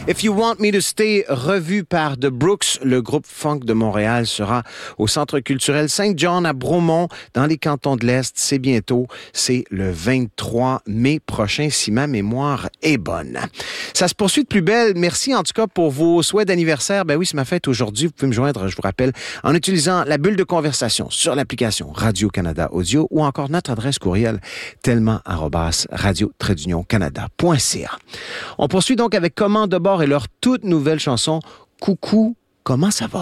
If You Want Me to Stay, revu par The Brooks, le groupe funk de Montréal, sera au Centre culturel Saint-John à Bromont, dans les cantons de l'Est. C'est bientôt, c'est le 23 mai prochain, si ma mémoire est bonne. Ça se poursuit de plus belle. Merci en tout cas pour vos souhaits d'anniversaire. Ben oui, c'est ma fête aujourd'hui. Vous pouvez me joindre, je vous rappelle, en utilisant la bulle de conversation sur l'application Radio-Canada Audio ou encore notre adresse courriel tellement@radio-canada.ca. On poursuit donc avec Commande de bord et leur toute nouvelle chanson « Coucou, comment ça va ?»